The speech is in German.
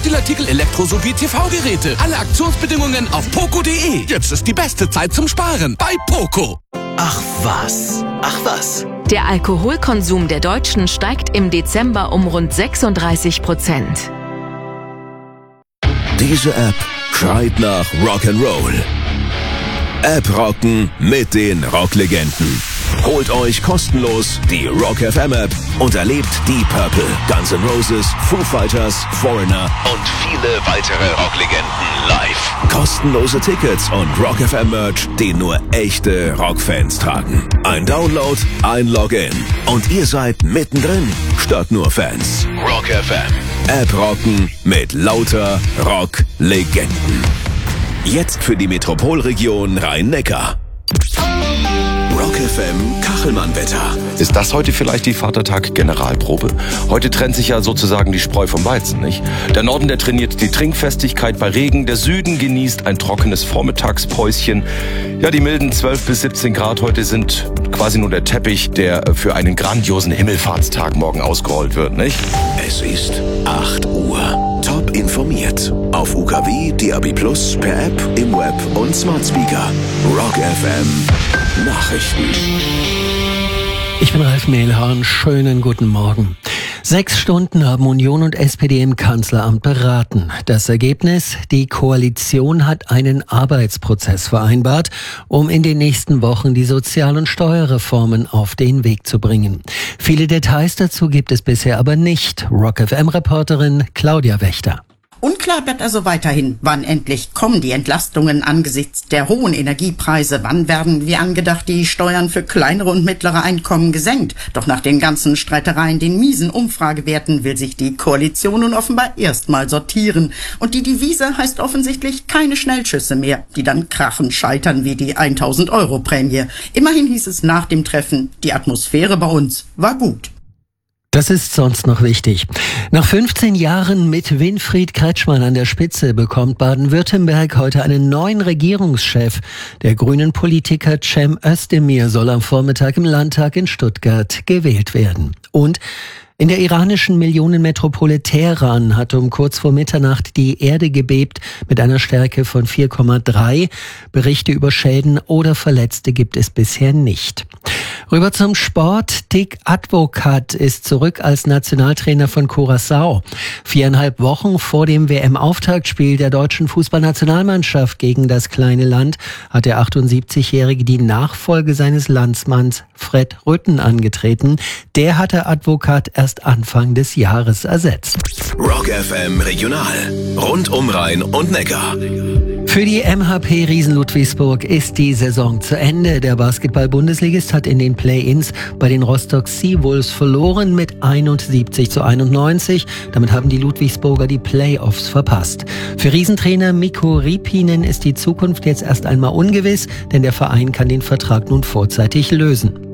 Spielartikel, Elektro- sowie TV-Geräte. Alle Aktionsbedingungen auf poco.de. Jetzt ist die beste Zeit zum Sparen bei Poco. Ach was. Ach was. Der Alkoholkonsum der Deutschen steigt im Dezember um rund 36%. Diese App schreit nach Rock'n'Roll. App rocken mit den Rocklegenden. Holt euch kostenlos die Rock FM App und erlebt Deep Purple, Guns N' Roses, Foo Fighters, Foreigner und viele weitere Rocklegenden live. Kostenlose Tickets und Rock FM Merch, den nur echte Rockfans tragen. Ein Download, ein Login und ihr seid mittendrin statt nur Fans. Rock FM. App rocken mit lauter Rocklegenden. Jetzt für die Metropolregion Rhein-Neckar. Rock FM Kachelmann-Wetter. Ist das heute vielleicht die Vatertag-Generalprobe? Heute trennt sich ja sozusagen die Spreu vom Weizen, nicht? Der Norden, der trainiert die Trinkfestigkeit bei Regen. Der Süden genießt ein trockenes Vormittagspäuschen. Ja, die milden 12 bis 17 Grad heute sind quasi nur der Teppich, der für einen grandiosen Himmelfahrtstag morgen ausgerollt wird, nicht? Es ist 8 Uhr. Top informiert. Auf UKW, DAB+, per App, im Web und Smart Speaker. Rock FM Nachrichten. Ich bin Ralf Mehlhorn. Schönen guten Morgen. 6 Stunden haben Union und SPD im Kanzleramt beraten. Das Ergebnis: Die Koalition hat einen Arbeitsprozess vereinbart, um in den nächsten Wochen die Sozial- und Steuerreformen auf den Weg zu bringen. Viele Details dazu gibt es bisher aber nicht. Rock FM-Reporterin Claudia Wächter. Unklar bleibt also weiterhin, wann endlich kommen die Entlastungen angesichts der hohen Energiepreise, wann werden wie angedacht die Steuern für kleinere und mittlere Einkommen gesenkt. Doch nach den ganzen Streitereien, den miesen Umfragewerten, will sich die Koalition nun offenbar erstmal sortieren. Und die Devise heißt offensichtlich keine Schnellschüsse mehr, die dann krachend scheitern wie die 1.000-Euro-Prämie. Immerhin hieß es nach dem Treffen, die Atmosphäre bei uns war gut. Das ist sonst noch wichtig. Nach 15 Jahren mit Winfried Kretschmann an der Spitze bekommt Baden-Württemberg heute einen neuen Regierungschef. Der grünen Politiker Cem Özdemir soll am Vormittag im Landtag in Stuttgart gewählt werden. Und in der iranischen Millionenmetropole Teheran hat um kurz vor Mitternacht die Erde gebebt mit einer Stärke von 4,3. Berichte über Schäden oder Verletzte gibt es bisher nicht. Rüber zum Sport. Dick Advocat ist zurück als Nationaltrainer von Curaçao. 4,5 Wochen vor dem WM-Auftaktspiel der deutschen Fußballnationalmannschaft gegen das kleine Land hat der 78-Jährige die Nachfolge seines Landsmanns Fred Rütten angetreten. Der hatte Advocat erst Anfang des Jahres ersetzt. Rock FM Regional. Rund um Rhein und Neckar. Für die MHP Riesen Ludwigsburg ist die Saison zu Ende. Der Basketball-Bundesligist hat in den Play-ins bei den Rostock Seawolves verloren mit 71-91. Damit haben die Ludwigsburger die Playoffs verpasst. Für Riesentrainer Mikko Riipinen ist die Zukunft jetzt erst einmal ungewiss, denn der Verein kann den Vertrag nun vorzeitig lösen.